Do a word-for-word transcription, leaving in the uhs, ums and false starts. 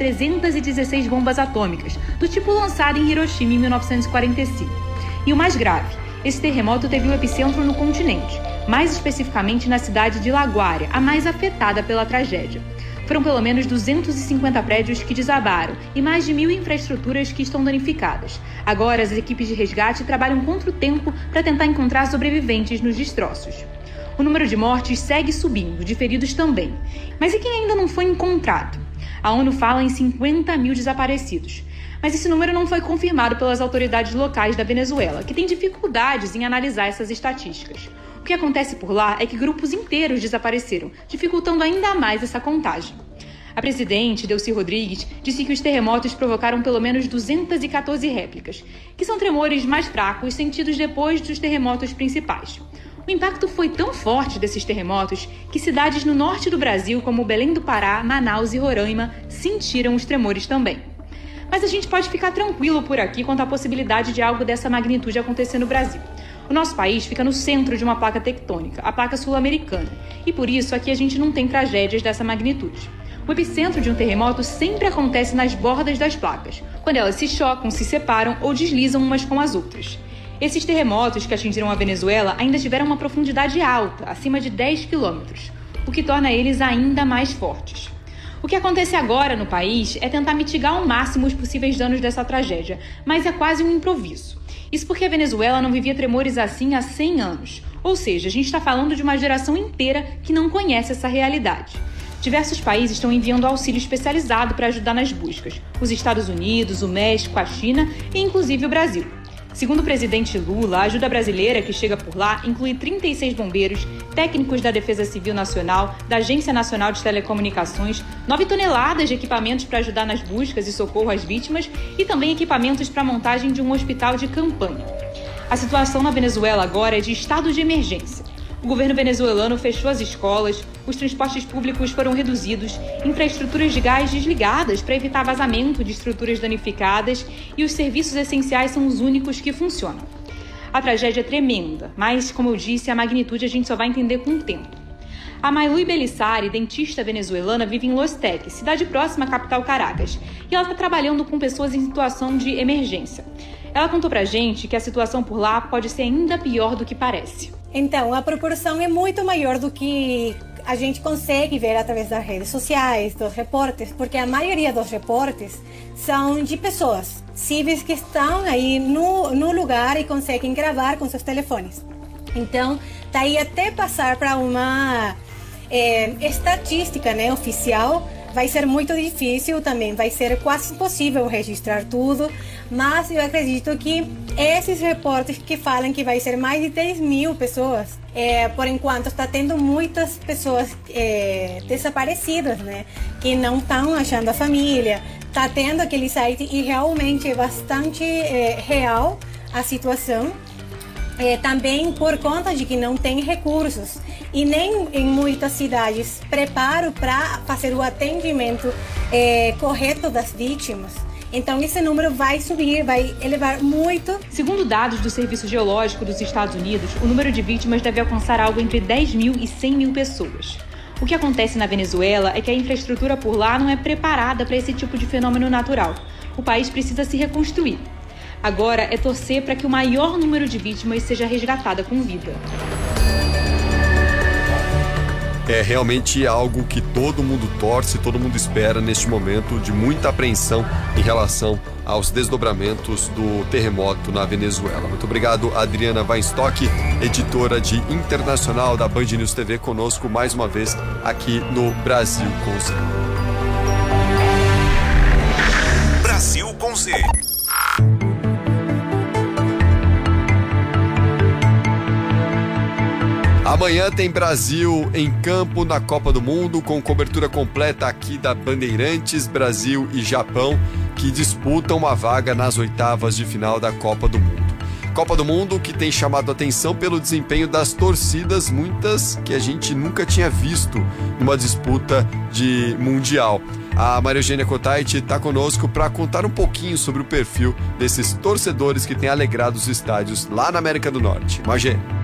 trezentas e dezesseis bombas atômicas, do tipo lançado em Hiroshima em mil novecentos e quarenta e cinco. E o mais grave, esse terremoto teve o epicentro no continente, mais especificamente na cidade de La Guaira, a mais afetada pela tragédia. Foram pelo menos duzentos e cinquenta prédios que desabaram e mais de mil infraestruturas que estão danificadas. Agora, as equipes de resgate trabalham contra o tempo para tentar encontrar sobreviventes nos destroços. O número de mortes segue subindo, de feridos também. Mas e quem ainda não foi encontrado? A ONU fala em cinquenta mil desaparecidos. Mas esse número não foi confirmado pelas autoridades locais da Venezuela, que têm dificuldades em analisar essas estatísticas. O que acontece por lá é que grupos inteiros desapareceram, dificultando ainda mais essa contagem. A presidente, Delcy Rodrigues, disse que os terremotos provocaram pelo menos duzentas e quatorze réplicas, que são tremores mais fracos sentidos depois dos terremotos principais. O impacto foi tão forte desses terremotos que cidades no norte do Brasil, como Belém do Pará, Manaus e Roraima, sentiram os tremores também. Mas a gente pode ficar tranquilo por aqui quanto à possibilidade de algo dessa magnitude acontecer no Brasil. O nosso país fica no centro de uma placa tectônica, a placa sul-americana, e por isso aqui a gente não tem tragédias dessa magnitude. O epicentro de um terremoto sempre acontece nas bordas das placas, quando elas se chocam, se separam ou deslizam umas com as outras. Esses terremotos que atingiram a Venezuela ainda tiveram uma profundidade alta, acima de dez quilômetros, o que torna eles ainda mais fortes. O que acontece agora no país é tentar mitigar ao máximo os possíveis danos dessa tragédia, mas é quase um improviso. Isso porque a Venezuela não vivia tremores assim há cem anos, ou seja, a gente está falando de uma geração inteira que não conhece essa realidade. Diversos países estão enviando auxílio especializado para ajudar nas buscas. Os Estados Unidos, o México, a China e inclusive o Brasil. Segundo o presidente Lula, a ajuda brasileira que chega por lá inclui trinta e seis bombeiros, técnicos da Defesa Civil Nacional, da Agência Nacional de Telecomunicações, nove toneladas de equipamentos para ajudar nas buscas e socorro às vítimas e também equipamentos para a montagem de um hospital de campanha. A situação na Venezuela agora é de estado de emergência. O governo venezuelano fechou as escolas, os transportes públicos foram reduzidos, infraestruturas de gás desligadas para evitar vazamento de estruturas danificadas e os serviços essenciais são os únicos que funcionam. A tragédia é tremenda, mas, como eu disse, a magnitude a gente só vai entender com o tempo. A Maylui Belissari, dentista venezuelana, vive em Los Teques, cidade próxima à capital Caracas, e ela está trabalhando com pessoas em situação de emergência. Ela contou pra gente que a situação por lá pode ser ainda pior do que parece. Então, a proporção é muito maior do que a gente consegue ver através das redes sociais, dos reportes, porque a maioria dos reportes são de pessoas civis que estão aí no, no lugar e conseguem gravar com seus telefones. Então, daí até passar para uma é, estatística, né, oficial, vai ser muito difícil também, vai ser quase impossível registrar tudo, mas eu acredito que esses reportes que falam que vai ser mais de dez mil pessoas, é, por enquanto está tendo muitas pessoas é, desaparecidas, né, que não estão achando a família, está tendo aquele site e realmente é bastante é, real a situação. É, também por conta de que não tem recursos e nem em muitas cidades preparo para fazer o atendimento é, correto das vítimas. Então esse número vai subir, vai elevar muito. Segundo dados do Serviço Geológico dos Estados Unidos, o número de vítimas deve alcançar algo entre dez mil e cem mil pessoas. O que acontece na Venezuela é que a infraestrutura por lá não é preparada para esse tipo de fenômeno natural. O país precisa se reconstruir. Agora é torcer para que o maior número de vítimas seja resgatada com vida. É realmente algo que todo mundo torce, todo mundo espera neste momento de muita apreensão em relação aos desdobramentos do terremoto na Venezuela. Muito obrigado, Adriana Weinstock, editora de Internacional da Band News T V, conosco mais uma vez aqui no Brasil com Z. Brasil com Z. Amanhã tem Brasil em campo na Copa do Mundo, com cobertura completa aqui da Bandeirantes. Brasil e Japão, que disputam uma vaga nas oitavas de final da Copa do Mundo. Copa do Mundo que tem chamado a atenção pelo desempenho das torcidas, muitas que a gente nunca tinha visto numa disputa de Mundial. A Maria Eugênia Cotait está conosco para contar um pouquinho sobre o perfil desses torcedores que têm alegrado os estádios lá na América do Norte. Magê.